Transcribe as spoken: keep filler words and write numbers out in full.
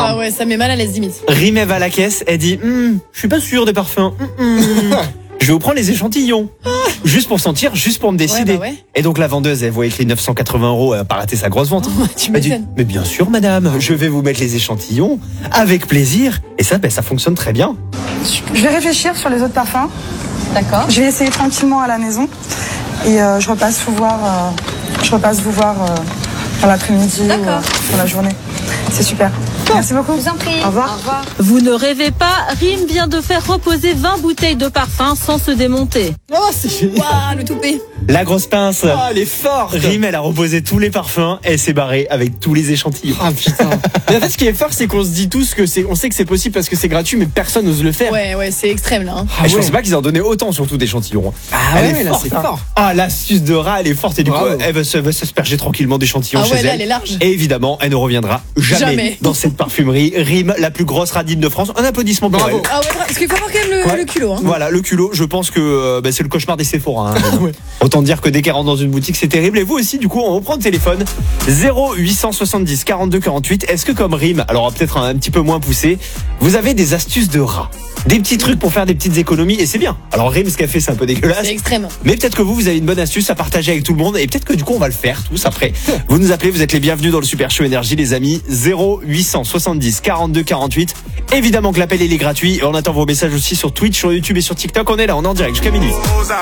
Ah ouais, ça met mal à l'aise limite. Rime, elle va à la caisse, elle dit hm, je suis pas sûr des parfums. Hum, hum. Je vais vous prendre les échantillons. Juste pour sentir, juste pour me décider. Ouais, bah ouais. Et donc la vendeuse, elle voit écrit neuf cent quatre-vingts euros, elle a pas raté sa grosse vente. Oh, tu Elle dit, m'étonnes. mais bien sûr madame, je vais vous mettre les échantillons avec plaisir. Et ça, ben, ça fonctionne très bien. Je vais réfléchir sur les autres parfums. D'accord. Je vais essayer tranquillement à la maison. Et euh, je repasse vous voir, euh, je repasse vous voir euh, dans l'après-midi ou D'accord. euh, dans la journée. C'est super. Merci beaucoup. Je vous en prie. Au revoir. Au revoir. Vous ne rêvez pas, Rime vient de faire reposer vingt bouteilles de parfum sans se démonter. Oh, c'est génial. Waouh, le toupet. La grosse pince. Ah, elle est forte. Rime, elle a reposé tous les parfums et elle s'est barrée avec tous les échantillons. Ah putain. Mais en fait, ce qui est fort, c'est qu'on se dit tous que c'est, on sait que c'est possible parce que c'est gratuit, mais personne n'ose le faire. Ouais, ouais, c'est extrême là. hein. Ah Et je ouais. pensais pas qu'ils en donnaient autant, surtout d'échantillons. Ah Elle ouais, est là, forte, c'est hein. fort. Ah, l'astuce de rat, elle est forte. Et du Bravo. coup, elle va se- va s'asperger tranquillement d'échantillons Ah chez ouais, là, elle. elle est large. Et évidemment, elle ne reviendra jamais, Jamais. dans cette parfumerie. Rime, la plus grosse radine de France. Un applaudissement pour Bravo. elle. Ah ouais, parce qu'il faut avoir quand même le, Ouais. le culot. Hein. Voilà, le culot, je pense que euh, bah, c'est le cauchemar des Sephora. Hein. Ouais. Autant dire que dès qu'elle rentre dans une boutique, c'est terrible. Et vous aussi, du coup, on reprend le téléphone. zéro huit cent soixante-dix quarante-deux quarante-huit. Est-ce que comme Rime, alors peut-être un, un petit peu moins poussé, vous avez des astuces de rat? Des petits trucs pour faire des petites économies, et c'est bien. Alors Rime, ce qu'elle fait, c'est un peu dégueulasse. C'est extrême. Mais peut-être que vous, vous avez une bonne astuce à partager avec tout le monde. Et peut-être que du coup, on va le faire tous après. Vous nous appelez, vous êtes les bienvenus dans le Super Show Énergie, les amis. zéro huit cent soixante-dix quarante-deux quarante-huit. Évidemment que l'appel, il est gratuit. Et on attend vos messages aussi sur Twitch, sur YouTube et sur TikTok. On est là, on est en direct jusqu'à minuit.